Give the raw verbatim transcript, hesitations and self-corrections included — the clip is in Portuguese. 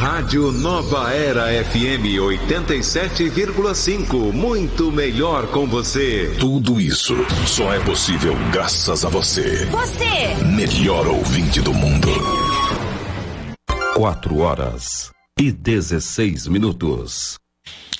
Rádio Nova Era F M oitenta e sete vírgula cinco. Muito melhor com você. Tudo isso só é possível graças a você. Você! Melhor ouvinte do mundo. Quatro horas e dezesseis minutos.